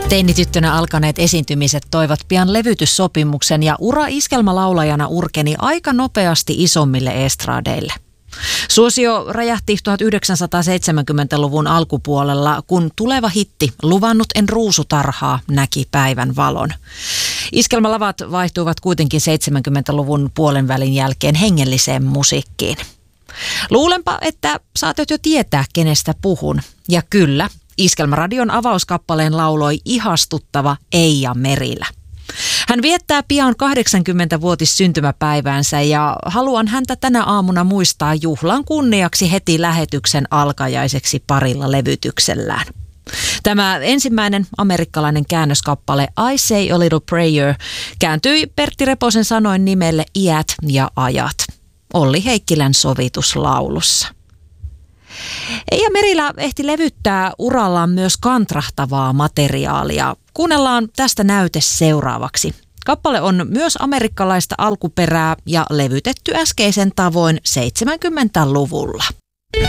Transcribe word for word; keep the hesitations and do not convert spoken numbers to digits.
Teinityttönä alkaneet esiintymiset toivat pian levytyssopimuksen ja ura iskelmälaulajana urkeni aika nopeasti isommille estradeille. Suosio räjähti tuhatyhdeksänsataaseitsemänkymmentäluvun alkupuolella, kun tuleva hitti Luvannut en ruusutarhaa näki päivän valon. Iskelmälavat vaihtuivat kuitenkin seitsemänkymmentäluvun puolenvälin jälkeen hengelliseen musiikkiin. Luulenpa, että saatat jo tietää, kenestä puhun. Ja kyllä, Iskelmäradion avauskappaleen lauloi ihastuttava Eija Merilä. Hän viettää pian kahdeksankymmentävuotis syntymäpäiväänsä ja haluan häntä tänä aamuna muistaa juhlan kunniaksi heti lähetyksen alkajaiseksi parilla levytyksellään. Tämä ensimmäinen amerikkalainen käännöskappale I Say a Little Prayer kääntyi Pertti Reposen sanoin nimelle Iät ja ajat. Olli Heikkilän sovituslaulussa. Eija Merilä ehti levyttää urallaan myös kantrahtavaa materiaalia. Kuunnellaan tästä näyte seuraavaksi. Kappale on myös amerikkalaista alkuperää ja levytetty äskeisen tavoin seitsemänkymmentäluvulla.